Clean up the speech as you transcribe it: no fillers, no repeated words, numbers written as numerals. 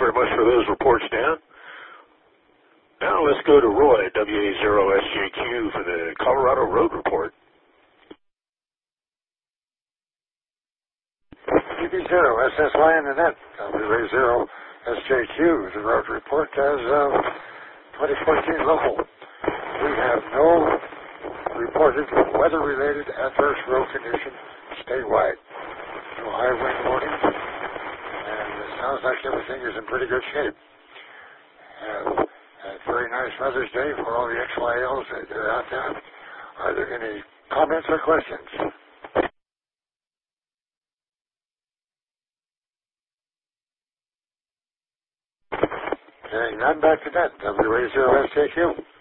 very much for those reports, Dan. Now let's go to Roy, WA0SJQ, for the Colorado Road Report. DB0SSY and the net, WA0SJQ, the road report as of 2014 local. We have no reported weather-related adverse road condition statewide. No high wind warnings, and it sounds like everything is in pretty good shape. A very nice Mother's Day for all the XYLs that are out there. Are there any comments or questions? Hearing none, back to that, WA0SJQ.